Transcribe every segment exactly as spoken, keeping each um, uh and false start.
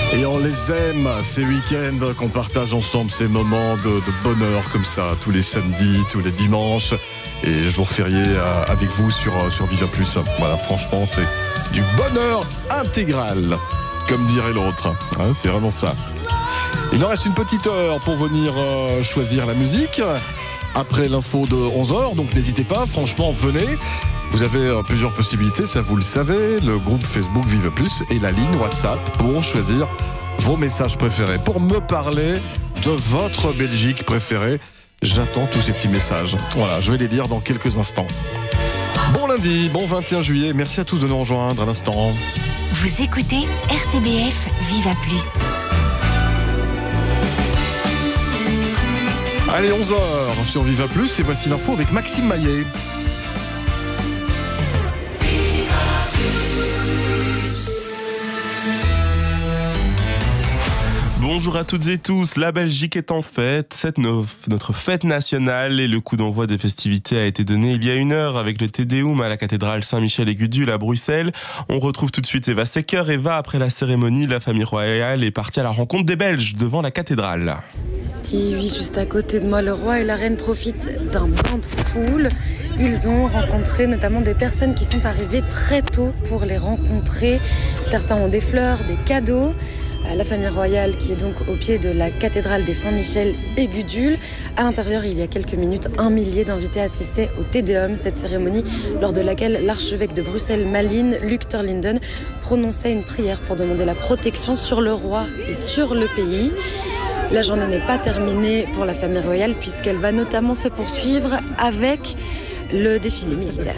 Et on les aime, ces week-ends qu'on partage ensemble, ces moments de, de bonheur comme ça, tous les samedis, tous les dimanches, et jour férié avec vous sur, sur Viva Plus. Voilà, franchement, c'est du bonheur intégral, comme dirait l'autre. Hein, c'est vraiment ça. Il nous reste une petite heure pour venir euh, choisir la musique, après l'info de onze heures, donc n'hésitez pas, franchement, venez. Vous avez euh, plusieurs possibilités, ça vous le savez, le groupe Facebook Vive Plus et la ligne WhatsApp pour choisir vos messages préférés. Pour me parler de votre Belgique préférée, j'attends tous ces petits messages. Voilà, je vais les lire dans quelques instants. Bon lundi, bon vingt et un juillet, merci à tous de nous rejoindre à l'instant. Vous écoutez R T B F Viva Plus. Allez, onze heures sur Viva Plus et voici l'info avec Maxime Maillet. Bonjour à toutes et tous, la Belgique est en fête, c'est notre fête nationale et le coup d'envoi des festivités a été donné il y a une heure avec le Te Deum à la cathédrale Saint-Michel et Gudule à Bruxelles. On retrouve tout de suite Eva Secker. Eva, après la cérémonie, la famille royale est partie à la rencontre des Belges devant la cathédrale. Et oui, juste à côté de moi, le roi et la reine profitent d'un bain de foule. Ils ont rencontré notamment des personnes qui sont arrivées très tôt pour les rencontrer. Certains ont des fleurs, des cadeaux. La famille royale qui est donc au pied de la cathédrale des Saint-Michel et Gudule. À l'intérieur, il y a quelques minutes, un millier d'invités assistaient au Te Deum, cette cérémonie lors de laquelle l'archevêque de Bruxelles Malines, Luc Terlinden, prononçait une prière pour demander la protection sur le roi et sur le pays. La journée n'est pas terminée pour la famille royale puisqu'elle va notamment se poursuivre avec le défilé militaire.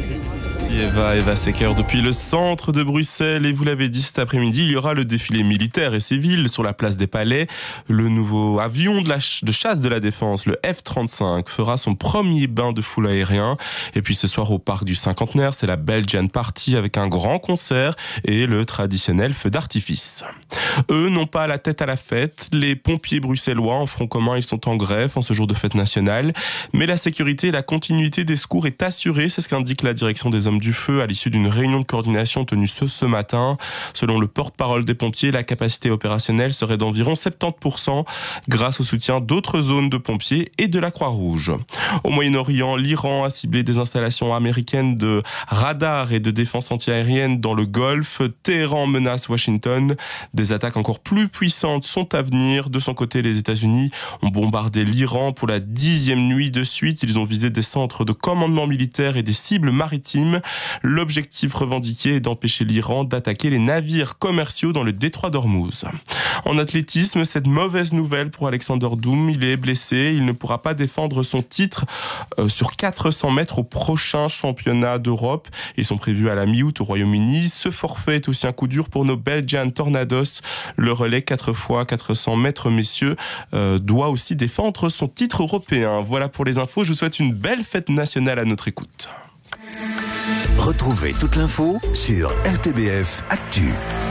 Eva, Eva Secker depuis le centre de Bruxelles et vous l'avez dit cet après-midi, il y aura le défilé militaire et civil sur la place des Palais. Le nouveau avion de, la ch- de chasse de la défense, le F trente-cinq, fera son premier bain de foule aérien. Et puis ce soir au parc du Cinquantenaire, c'est la Belgian Party avec un grand concert et le traditionnel feu d'artifice. Eux n'ont pas la tête à la fête. Les pompiers bruxellois en front commun, ils sont en grève en ce jour de fête nationale. Mais la sécurité et la continuité des secours est assurée, c'est ce qu'indique la direction des hommes du feu à l'issue d'une réunion de coordination tenue ce, ce matin. Selon le porte-parole des pompiers, la capacité opérationnelle serait d'environ soixante-dix pour cent grâce au soutien d'autres zones de pompiers et de la Croix-Rouge. Au Moyen-Orient, l'Iran a ciblé des installations américaines de radars et de défense antiaérienne dans le Golfe. Téhéran menace Washington. Des attaques encore plus puissantes sont à venir. De son côté, les États-Unis ont bombardé l'Iran pour la dixième nuit de suite. Ils ont visé des centres de commandement militaire et des cibles maritimes. L'objectif revendiqué est d'empêcher l'Iran d'attaquer les navires commerciaux dans le détroit d'Ormuz. En athlétisme, cette mauvaise nouvelle pour Alexander Doum, il est blessé, il ne pourra pas défendre son titre euh, sur quatre cents mètres au prochain championnat d'Europe. Ils sont prévus à la mi-août au Royaume-Uni. Ce forfait est aussi un coup dur pour nos Belgian Tornados. Le relais quatre fois quatre cents mètres messieurs euh, doit aussi défendre son titre européen. Voilà pour les infos, je vous souhaite une belle fête nationale à notre écoute. Retrouvez toute l'info sur R T B F Actu.